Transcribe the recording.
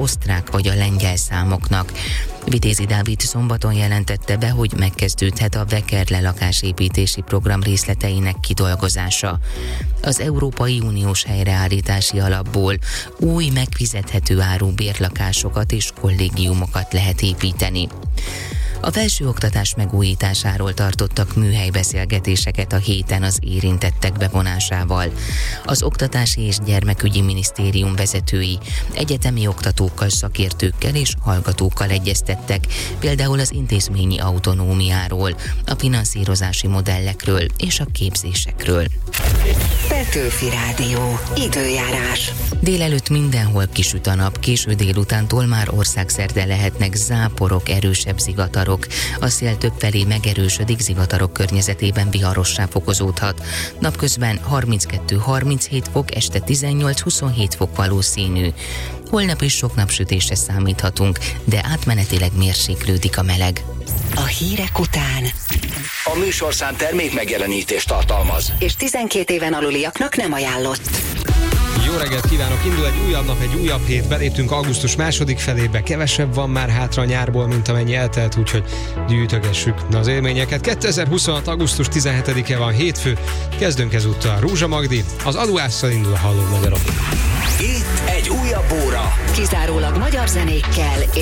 osztrák vagy a lengyel számoknak. Vitézi Dávid szombaton jelentette be, hogy megkezdődhet a Vekerle lakásépítési program részleteinek kidolgozása. Az Európai Uniós helyreállítási alapból új megfizethető áru bérlakásokat és kollégiumokat lehet építeni. A felsőoktatás megújításáról tartottak műhelybeszélgetéseket a héten az érintettek bevonásával. Az Oktatási és Gyermekügyi Minisztérium vezetői egyetemi oktatókkal, szakértőkkel és hallgatókkal egyeztettek, például az intézményi autonómiáról, a finanszírozási modellekről és a képzésekről. Petőfi Rádió. Időjárás. Délelőtt mindenhol kisüt a nap, késő délutántól már országszerte lehetnek záporok, erősebb zivatarok. A szél többfelé megerősödik, zivatarok környezetében viharossá fokozódhat. Napközben 32-37 fok, este 18-27 fok valószínű. Holnap is sok napsütésre számíthatunk, de átmenetileg mérséklődik a meleg. A hírek után A műsorszám termék megjelenítést tartalmaz, és 12 éven aluliaknak nem ajánlott. Jó reggelt kívánok! Indul egy újabb nap, egy újabb hét, beléptünk augusztus második felébe, kevesebb van már hátra a nyárból, mint amennyi eltelt, úgyhogy gyűjtögessük az élményeket. 2026. augusztus 17-e van, hétfő, kezdünk ezúttal. Rózsa Magdi, az Aduásszal indul a Halló Magyarok. itt egy újabb óra. Kizárólag magyar zenékkel